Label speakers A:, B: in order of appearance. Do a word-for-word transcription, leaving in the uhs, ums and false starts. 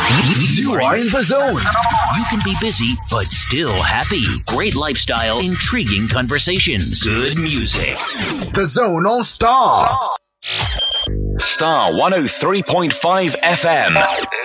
A: You are in the zone.
B: You can be busy, but still happy. Great lifestyle, intriguing conversations, good music.
A: The Zone on Star.
C: Star one oh three point five F M.